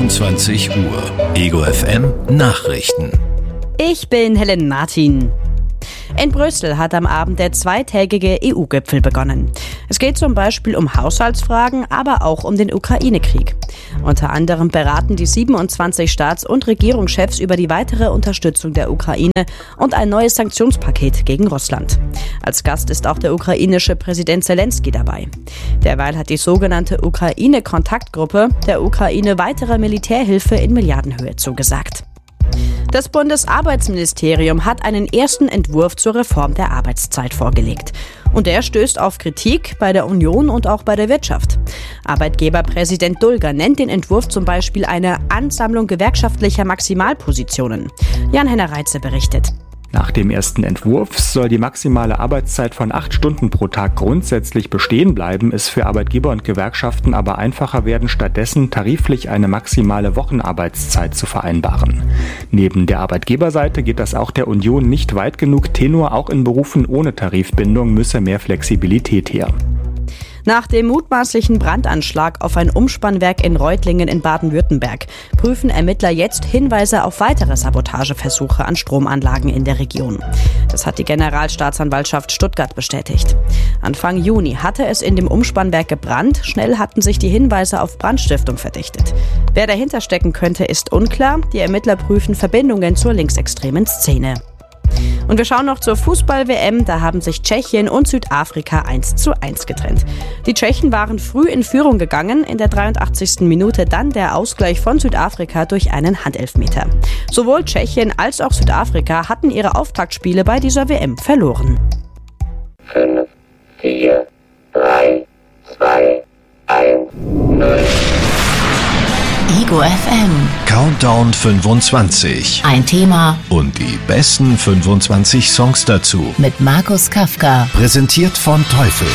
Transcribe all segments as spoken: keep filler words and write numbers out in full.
fünfundzwanzig Uhr. Ego F M Nachrichten. Ich bin Helen Martin. In Brüssel hat am Abend der zweitägige E U-Gipfel begonnen. Es geht zum Beispiel um Haushaltsfragen, aber auch um den Ukraine-Krieg. Unter anderem beraten die siebenundzwanzig Staats- und Regierungschefs über die weitere Unterstützung der Ukraine und ein neues Sanktionspaket gegen Russland. Als Gast ist auch der ukrainische Präsident Zelensky dabei. Derweil hat die sogenannte Ukraine-Kontaktgruppe der Ukraine weitere Militärhilfe in Milliardenhöhe zugesagt. Das Bundesarbeitsministerium hat einen ersten Entwurf zur Reform der Arbeitszeit vorgelegt. Und der stößt auf Kritik bei der Union und auch bei der Wirtschaft. Arbeitgeberpräsident Dulger nennt den Entwurf zum Beispiel eine Ansammlung gewerkschaftlicher Maximalpositionen. Jan-Henner Reitze berichtet. Nach dem ersten Entwurf soll die maximale Arbeitszeit von acht Stunden pro Tag grundsätzlich bestehen bleiben, es für Arbeitgeber und Gewerkschaften aber einfacher werden, stattdessen tariflich eine maximale Wochenarbeitszeit zu vereinbaren. Neben der Arbeitgeberseite geht das auch der Union nicht weit genug. Tenor, auch in Berufen ohne Tarifbindung müsse mehr Flexibilität her. Nach dem mutmaßlichen Brandanschlag auf ein Umspannwerk in Reutlingen in Baden-Württemberg prüfen Ermittler jetzt Hinweise auf weitere Sabotageversuche an Stromanlagen in der Region. Das hat die Generalstaatsanwaltschaft Stuttgart bestätigt. Anfang Juni hatte es in dem Umspannwerk gebrannt. Schnell hatten sich die Hinweise auf Brandstiftung verdichtet. Wer dahinter stecken könnte, ist unklar. Die Ermittler prüfen Verbindungen zur linksextremen Szene. Und wir schauen noch zur Fußball-W M. Da haben sich Tschechien und Südafrika eins zu eins getrennt. Die Tschechen waren früh in Führung gegangen, in der dreiundachtzigsten Minute dann der Ausgleich von Südafrika durch einen Handelfmeter. Sowohl Tschechien als auch Südafrika hatten ihre Auftaktspiele bei dieser W M verloren. fünf, vier, drei, zwei, eins, null. Ego F M. Countdown fünfundzwanzig. Ein Thema Und die besten fünfundzwanzig Songs dazu. mit Markus Kafka. Präsentiert von Teufel.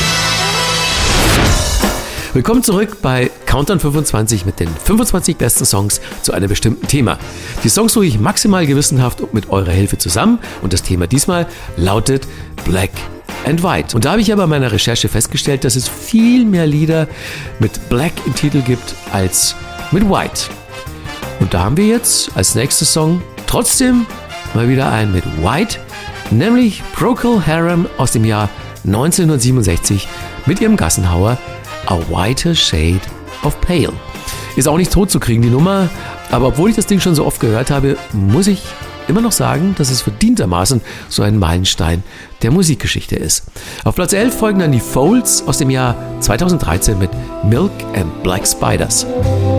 Willkommen zurück bei Countdown fünfundzwanzig mit den fünfundzwanzig besten Songs zu einem bestimmten Thema. Die Songs suche ich maximal gewissenhaft und mit eurer Hilfe zusammen. Und das Thema diesmal lautet Black and White. Und da habe ich aber bei meiner Recherche festgestellt, dass es viel mehr Lieder mit Black im Titel gibt als mit White. Und da haben wir jetzt als nächstes Song trotzdem mal wieder einen mit White, nämlich Procol Harum aus dem Jahr neunzehnhundertsiebenundsechzig mit ihrem Gassenhauer A Whiter Shade of Pale. Ist auch nicht tot zu kriegen, die Nummer, aber obwohl ich das Ding schon so oft gehört habe, muss ich immer noch sagen, dass es verdientermaßen so ein Meilenstein der Musikgeschichte ist. Auf Platz elf folgen dann die Folds aus dem Jahr zweitausenddreizehn mit Milk and Black Spiders.